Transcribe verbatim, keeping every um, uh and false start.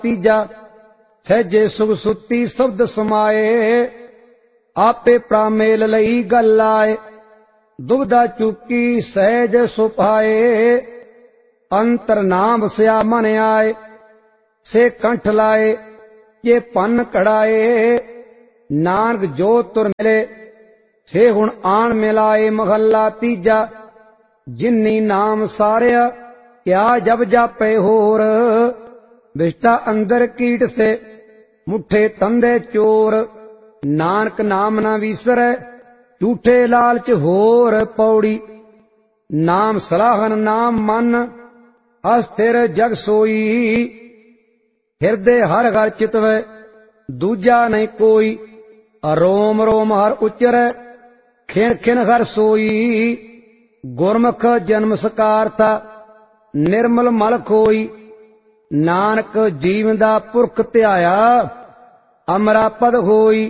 तीजा सहजे सुख सुती शब्द समाए आपे प्रामेल लई गल आए दुबदा चुकी सहज सुपाए अंतर नाम बसया मन आए से कंठ लाए ये पन कड़ाए नानक जो तुर मिले से हुण आन मिलाए महला तीजा जिन्नी नाम सारिया क्या जब जापे होर विष्टा अंदर कीट से मुठे तंदे चोर नानक नाम न विसरै झूठे लालच होर पौड़ी नाम सलाहन नाम मन अस्थिर जग सोई हृदय हर घर चितवै दूजा नहीं कोई रोम रोम हर उच्चरै खिन खिन हर सोई गुरमुख जन्म सकारता निर्मल मल खोई नानक जीवन दा पुरख ध्याया अमरा पद होई